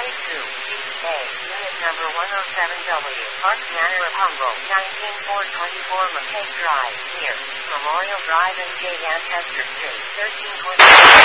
A2, DA, unit number 107W, Park Manor of Humboldt, 19424 McKay Drive, near Memorial Drive and J. Lancaster Street, 1320.